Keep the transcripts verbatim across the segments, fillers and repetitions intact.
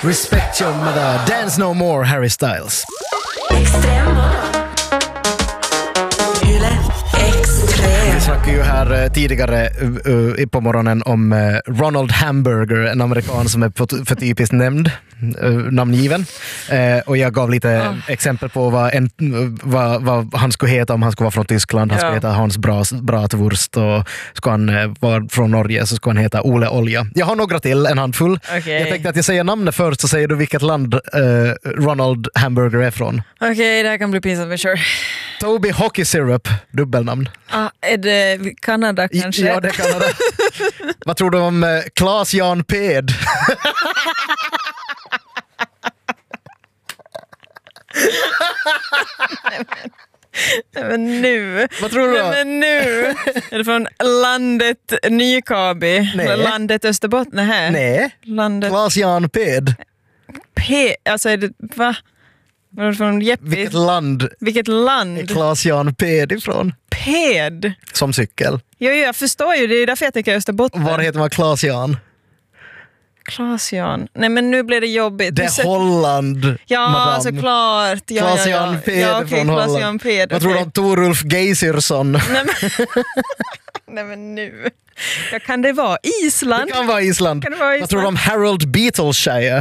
Respect your mother. Dance no more, Harry Styles. Vi snackade ju här eh, tidigare uh, på morgonen om uh, Ronald Hamburger, en amerikan som är för, för typiskt nämnd, uh, namngiven. Uh, och jag gav lite oh. exempel på vad, en, vad, vad han skulle heta om han skulle vara från Tyskland. Han skulle ja. heta Hans Bratwurst, och ska han uh, vara från Norge så ska han heta Ole Olja. Jag har några till, en handfull. Okay. Jag tänkte att jag säger namnet först, så säger du vilket land uh, Ronald Hamburger är från. Okej, okay, det här kan bli pinsamt, men sure. Toby Hockey Syrup, dubbelnamn. Ah, är det Kanada kanske? Ja, det är Kanada. Vad tror du om eh, Claes Jan Ped? Nej, men nu. Vad tror du då? Nej, men nu. Är det från landet Nykabi? Nej. Landet Österbotten? Här. Nej. Landet Claes Jan Ped. P. Alltså är det, va? Var det från Jeppis? Vilket land Vilket land? är Claes Jan Ped ifrån? Ped? Som cykel. Jo, jo, jag förstår ju. Det är därför jag tänker Österbotten. Var heter man Claes Jan? Claes Jan. Nej, men nu blir det jobbigt. Det är Holland, ja, madame. såklart. Ja, Claes ja, ja. Jan Ped ja, okay, från Claes Holland. Jan Ped, Vad tror du okay. om Torulf Geisirsson? Nej, men... Nej, men nu. Ja, kan det vara Island? Det kan vara Island. Kan det vara Island? Vad tror du om Harold Beetleshire?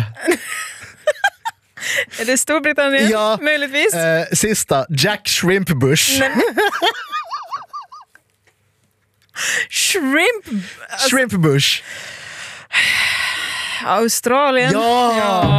Är det Storbritannien? Ja, möjligtvis. Eh, sista, Jack Shrimpbush. Shrimp? Shrimpbush. Australien? Ja! Ja.